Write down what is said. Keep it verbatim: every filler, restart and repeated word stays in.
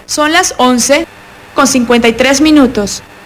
Son las once con cincuenta y tres minutos.